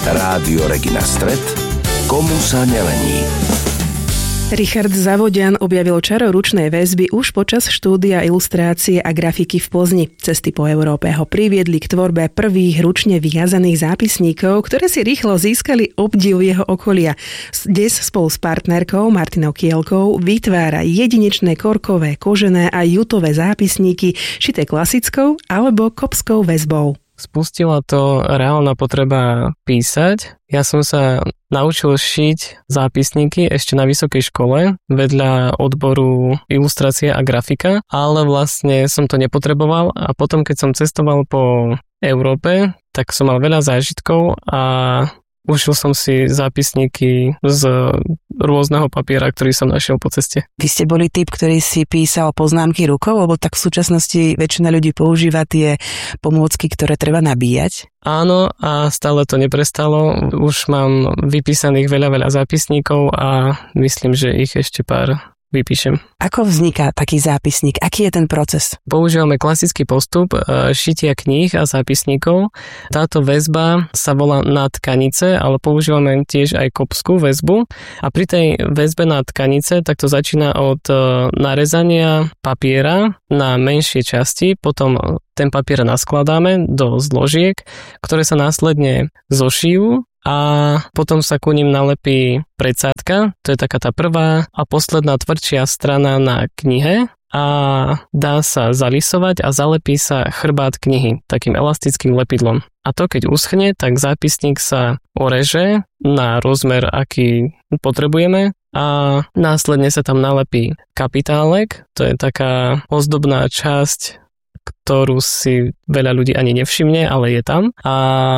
Rádio Regina Stret, komu sa nelení. Richard Zavodian objavil čaro ručnej väzby už počas štúdia ilustrácie a grafiky v Plzni. Cesty po Európe ho priviedli k tvorbe prvých ručne vyjazaných zápisníkov, ktoré si rýchlo získali obdiv jeho okolia. Dnes spolu s partnerkou Martinou Kielkou vytvára jedinečné korkové, kožené a jutové zápisníky šité klasickou alebo kopskou väzbou. Spustila to reálna potreba písať. Ja som sa naučil šiť zápisníky ešte na vysokej škole vedľa odboru ilustrácia a grafika, ale vlastne som to nepotreboval a potom, keď som cestoval po Európe, tak som mal veľa zážitkov a ušil som si zápisníky z rôzneho papiera, ktorý som našiel po ceste. Vy ste boli typ, ktorý si písal poznámky rukou, lebo tak v súčasnosti väčšina ľudí používa tie pomôcky, ktoré treba nabíjať? Áno, a stále to neprestalo. Už mám vypísaných veľa zápisníkov a myslím, že ich ešte pár vypíšem. Ako vzniká taký zápisník? Aký je ten proces? Používame klasický postup šitia kníh a zápisníkov. Táto väzba sa volá na tkanice, ale používame tiež aj kopskú väzbu. A pri tej väzbe na tkanice tak to začína od narezania papiera na menšie časti, potom ten papier naskladáme do zložiek, ktoré sa následne zošijú a potom sa ku ním nalepí predsádka, to je taká tá prvá a posledná tvrdšia strana na knihe a dá sa zalisovať a zalepí sa chrbát knihy takým elastickým lepidlom. A to keď uschne, tak zápisník sa oreže na rozmer, aký potrebujeme a následne sa tam nalepí kapitálek, to je taká ozdobná časť, ktorú si veľa ľudí ani nevšimne, ale je tam. A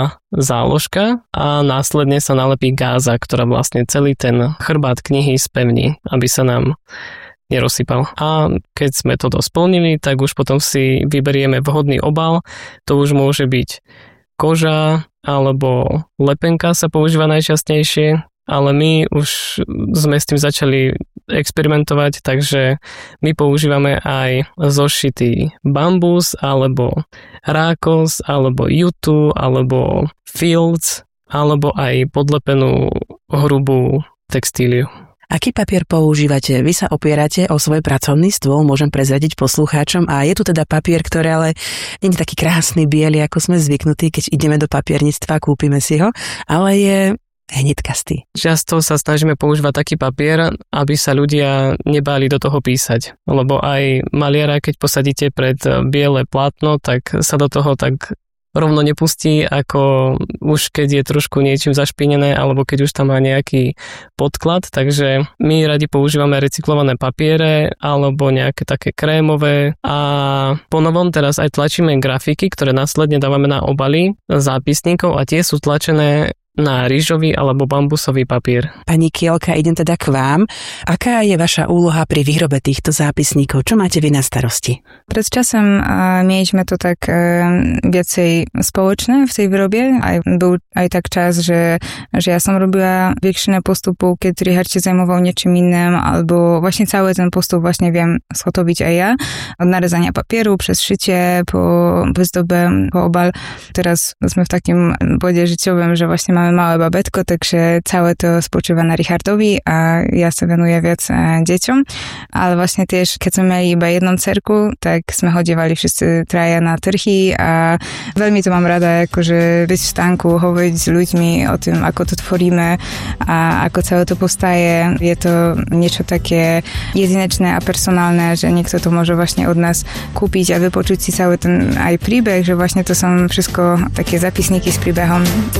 záložka a následne sa nalepí gáza, ktorá vlastne celý ten chrbát knihy spevní, aby sa nám nerozsypal. A keď sme toto splnili, tak už potom si vyberieme vhodný obal. To už môže byť koža alebo lepenka sa používa najčastejšie, ale my už sme s tým začali experimentovať, takže my používame aj zošitý bambus, alebo rákos, alebo jutu, alebo filc, alebo aj podlepenú hrubú textíliu. Aký papier používate? Vy sa opierate o svoj pracovný stôl, môžem prezradiť poslucháčom, a je tu teda papier, ktorý ale nie je taký krásny biely, ako sme zvyknutí, keď ideme do papierníctva, kúpime si ho, ale je hniedkastý. Často sa snažíme používať taký papier, aby sa ľudia nebáli do toho písať. Lebo aj maliara, keď posadíte pred biele plátno, tak sa do toho tak rovno nepustí, ako už keď je trošku niečím zašpinené, alebo keď už tam má nejaký podklad. Takže my radi používame recyklované papiere, alebo nejaké také krémové. A ponovom teraz aj tlačíme grafiky, ktoré následne dávame na obaly zápisníkov a tie sú tlačené na rýžový alebo bambusový papier. Pani Kielka, idem teda k vám. Aká je vaša úloha pri výrobe týchto zápisníkov? Čo máte vy na starosti? Pred časem mieliśmy to tak viacej spoločné v tej výrobe. Był aj tak čas, že ja som robila väčšinu postupu, keď Richard się zajmował niečím innym, albo właśnie cały ten postup właśnie wiem zhotowić aj ja. Od narezania papieru, przez szycie, po wyzdobę, po obal. Teraz sme v takim bode życiowym, że właśnie mamy małe babetko, takže całe to spočíva na Richardovi a ja sa venuję viac deťom. Ale vlastne tiež, keď sme mali iba jedną cerku, tak sme chodievali wszyscy traja na trhy a veľmi to mám rada, akože byť v stánku, hovoriť s ľuďmi o tým, ako to tvoríme a ako celé to postaje. Je to niečo také jedinečné a personálne, že niekto to môže vlastne od nás kúpiť a vypočuť si celý ten aj príbeh, že vlastne to sú všetko také zapisníky s príbehom.